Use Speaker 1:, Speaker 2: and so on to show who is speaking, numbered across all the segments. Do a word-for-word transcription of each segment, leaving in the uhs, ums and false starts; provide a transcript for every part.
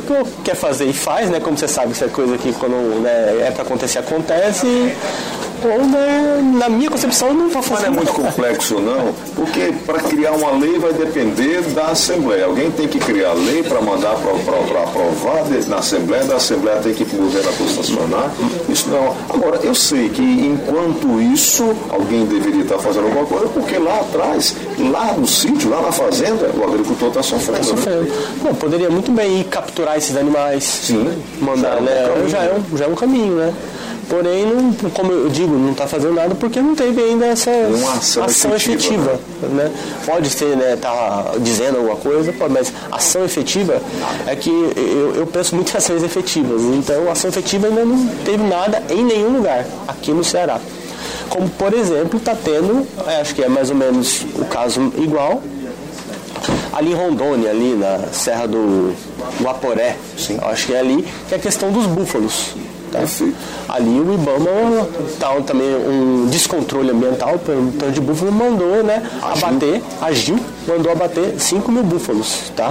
Speaker 1: quer fazer e faz, né? Como você sabe, isso é coisa que quando né, é para acontecer, acontece. Ou, né, na minha concepção, não está fazendo.
Speaker 2: Mas não é muito complexo, não, porque para criar uma lei vai depender da Assembleia. Alguém tem que criar a lei para mandar para aprovar na Assembleia, da Assembleia tem que ir para o governo sancionar. Isso não. Agora, eu sei que enquanto isso, alguém deveria estar fazendo alguma coisa, porque lá atrás, lá no sítio, lá na fazenda, o agricultor está sofrendo. Tá sofrendo. Né?
Speaker 1: Não, poderia muito bem ir capturar esses animais.
Speaker 2: Sim.
Speaker 1: Mandar, já, né? é um caminho, já, é um, já é um caminho, né? Porém, não, como eu digo, não está fazendo nada porque não teve ainda essa
Speaker 2: uma ação,
Speaker 1: ação efetiva. efetiva né? Pode ser, né, tá dizendo alguma coisa, pode, mas ação efetiva é que eu, eu penso muito em ações efetivas. Então, ação efetiva ainda não teve nada em nenhum lugar aqui no Ceará. Como, por exemplo, está tendo, acho que é mais ou menos o caso igual, ali em Rondônia, ali na Serra do Guaporé, sim. Acho que é ali, que é a questão dos búfalos. Tá? Ali o IBAMA tá, também um descontrole ambiental pelo tanto de búfalo, mandou né, abater, agiu, mandou abater cinco mil búfalos. Tá?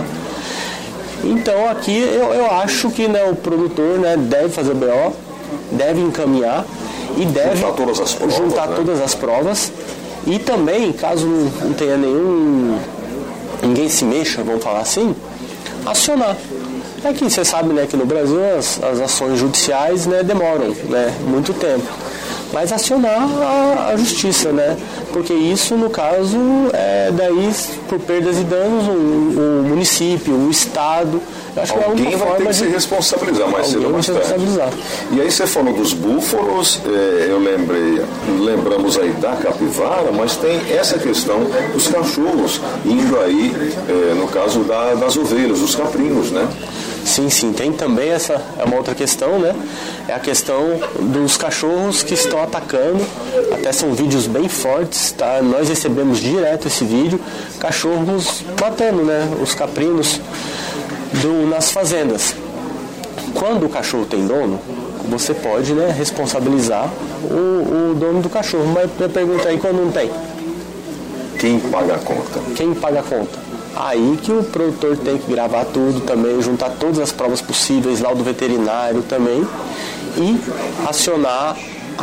Speaker 1: Então aqui eu, eu acho que né, o produtor né, deve fazer o B O, deve encaminhar e deve
Speaker 2: juntar todas as provas,
Speaker 1: juntar
Speaker 2: né?
Speaker 1: todas as provas e também, caso não tenha nenhum, ninguém se mexa, vamos falar assim, acionar. Aqui você sabe né, que no Brasil as, as ações judiciais né, demoram né, muito tempo. Mas acionar a, a justiça, né? Porque isso, no caso, é daí, por perdas e danos, o, o município, o Estado. Eu acho
Speaker 2: Alguém
Speaker 1: que é
Speaker 2: vai ter que de... se responsabilizar mais cedo ou mais tarde. E aí você falou dos búfalos, é, eu lembrei, lembramos aí da capivara, mas tem essa questão dos cachorros, indo aí, é, no caso da, das ovelhas, os caprinos, né?
Speaker 1: Sim, sim, tem também essa, é uma outra questão, né? É a questão dos cachorros que estão atacando, até são vídeos bem fortes, tá? Nós recebemos direto esse vídeo, cachorros matando, né? Os caprinos do, nas fazendas. Quando o cachorro tem dono, você pode, né, responsabilizar o, o dono do cachorro, mas eu pergunto aí, quando não tem?
Speaker 2: Quem paga a conta?
Speaker 1: Quem paga a conta? Aí que o produtor tem que gravar tudo também, juntar todas as provas possíveis, laudo veterinário também, e acionar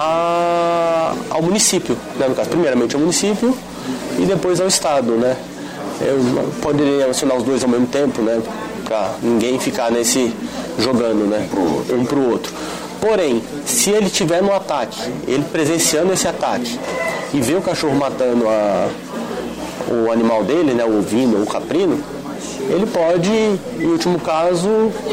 Speaker 1: a, ao município, né? No caso, primeiramente ao município e depois ao Estado, né? Eu poderia acionar os dois ao mesmo tempo, né? Para ninguém ficar nesse jogando, né? Um para o outro. Porém, se ele tiver no ataque, ele presenciando esse ataque e vê o cachorro matando a o animal dele, né, o ovino ou o caprino, ele pode, em último caso,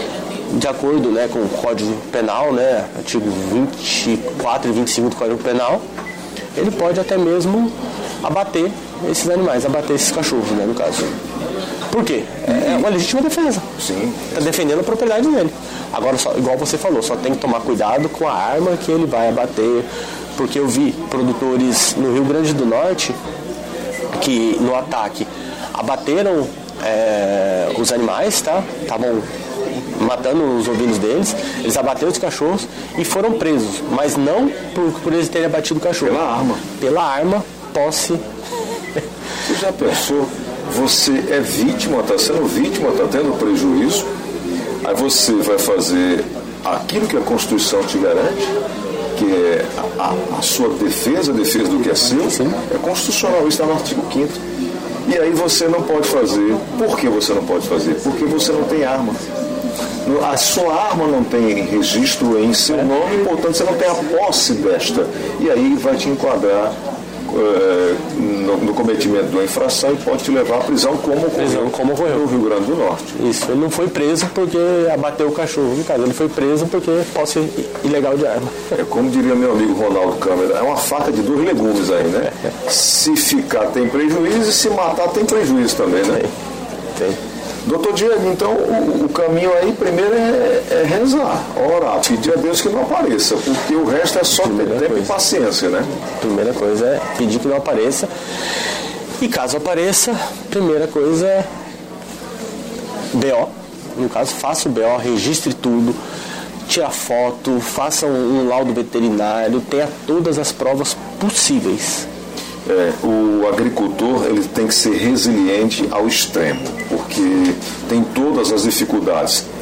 Speaker 1: de acordo né, com o Código Penal, né, artigo vinte e quatro e vinte e cinco do Código Penal, ele pode até mesmo abater esses animais, abater esses cachorros, né, no caso. Por quê? É uma legítima defesa.
Speaker 2: Sim.
Speaker 1: Está defendendo a propriedade dele. Agora, só, igual você falou, só tem que tomar cuidado com a arma que ele vai abater, porque eu vi produtores no Rio Grande do Norte que no ataque abateram é, os animais, tá? Estavam matando os ovinos deles, eles abateram os cachorros e foram presos, mas não por, por eles terem abatido o cachorro.
Speaker 2: Pela arma.
Speaker 1: Pela arma, posse.
Speaker 2: Você já pensou, você é vítima, está sendo vítima, está tendo prejuízo, aí você vai fazer aquilo que a Constituição te garante, que é a, a, a sua defesa, a defesa do que é seu, sim, é constitucional, isso está no artigo quinto. E aí você não pode fazer. Por que você não pode fazer? Porque você não tem arma. A sua arma não tem registro em seu nome, portanto você não tem a posse desta. E aí vai te enquadrar é, no, no cometimento de uma infração e pode te levar à prisão como
Speaker 1: prisão, como ocorreu
Speaker 2: no Rio Grande do Norte.
Speaker 1: Isso, ele não foi preso porque abateu o cachorro, no caso, ele foi preso porque posse ilegal de arma.
Speaker 2: É como diria meu amigo Ronaldo Câmara, é uma faca de dois legumes aí, né? Se ficar tem prejuízo e se matar tem prejuízo também, né?
Speaker 1: Tem, tem.
Speaker 2: Doutor Diego, então o, o caminho aí primeiro é, é rezar, orar, pedir a Deus que não apareça, porque o resto é só ter tempo e paciência, né?
Speaker 1: Primeira coisa é pedir que não apareça, e caso apareça, primeira coisa é B O, no caso faça o B O, registre tudo, tira foto, faça um, um laudo veterinário, tenha todas as provas possíveis.
Speaker 2: É, o agricultor ele tem que ser resiliente ao extremo, porque tem todas as dificuldades